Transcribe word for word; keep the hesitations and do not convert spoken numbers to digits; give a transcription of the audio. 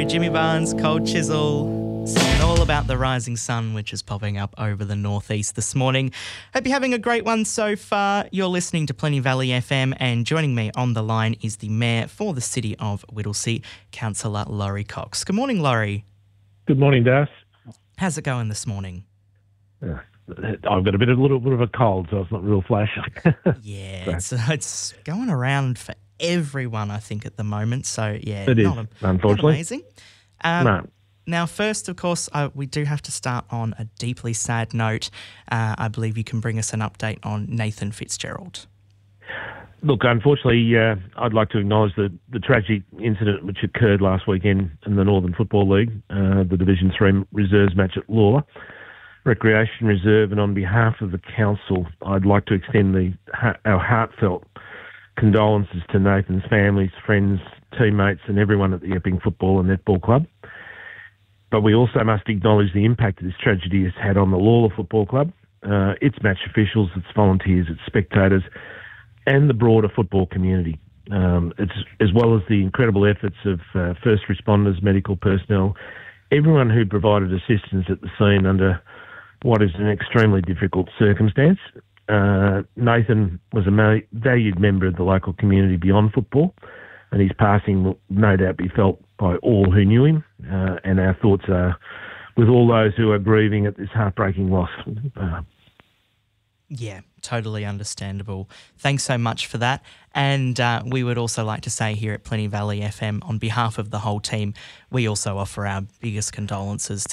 Jimmy Barnes, Cold Chisel, singing all about the rising sun, which is popping up over the northeast this morning. Hope you're having a great one so far. You're listening to Plenty Valley F M, and joining me on the line is the Mayor for the City of Whittlesea, Councillor Laurie Cox. Good morning, Laurie. Good morning, Das. How's it going this morning? Uh, I've got a bit of a little bit of a cold, so it's not real flash. Yeah, it's, it's going around for everyone, I think, at the moment. So, yeah, it is, not, unfortunately. not amazing. Um, no. Now, first, of course, uh, we do have to start on a deeply sad note. Uh, I believe you can bring us an update on Nathan Fitzgerald. Look, unfortunately, uh, I'd like to acknowledge the, the tragic incident which occurred last weekend in the Northern Football League, uh, the Division three Reserves match at Lawler Recreation Reserve, and on behalf of the Council, I'd like to extend the our heartfelt condolences to Nathan's families, friends, teammates and everyone at the Epping Football and Netball Club. But we also must acknowledge the impact that this tragedy has had on the Lawler Football Club, uh, its match officials, its volunteers, its spectators and the broader football community. Um, it's, as well as the incredible efforts of uh, first responders, medical personnel, everyone who provided assistance at the scene under what is an extremely difficult circumstance. Uh, Nathan was a ma- valued member of the local community beyond football, and his passing will no doubt be felt by all who knew him, uh, and our thoughts are with all those who are grieving at this heartbreaking loss. Uh, Yeah, totally understandable. Thanks so much for that. And uh, we would also like to say here at Plenty Valley F M, on behalf of the whole team, we also offer our biggest condolences